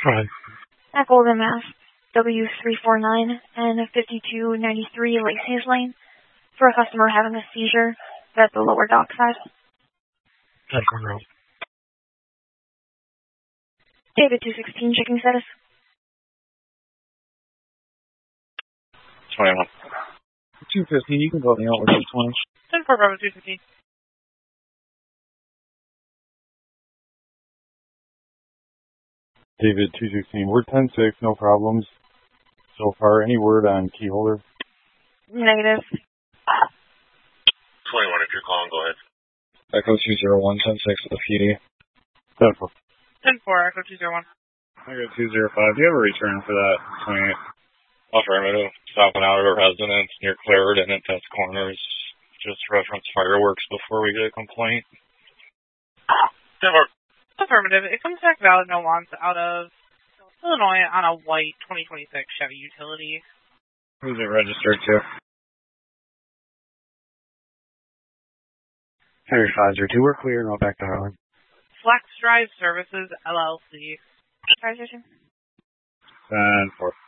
Hi. At Golden Mass, W349 and 5293 Lake Hayes Lane, for a customer having a seizure at the lower dock side. David 216, checking status. 21. 215, you can go me out with 220. 10 for Bravo 215. David 216, word 10-6, no problems so far. Any word on key holder? Negative. 21, if you're calling, go ahead. Echo 201, 10-6 with the PD. 10-4. 10-4, Echo 201. Echo 205, do you have a return for that 28? Affirmative. Stopping out at a residence near Clarendon and Test Corners. Just reference fireworks before we get a complaint. 10-4. Affirmative. It comes back valid no wants out of Illinois on a white 2026 Chevy Utility. Who's it registered to? Henry 502, we're clear, now back to Harlan. Flex Drive Services, LLC. Drive station. 10-4.